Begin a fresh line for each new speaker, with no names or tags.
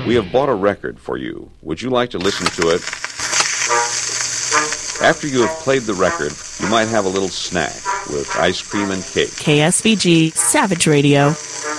We have bought a record for you. Would you like to listen to it? After you have played the record, you might have a little snack with ice cream and cake.
KSVG Savage Radio.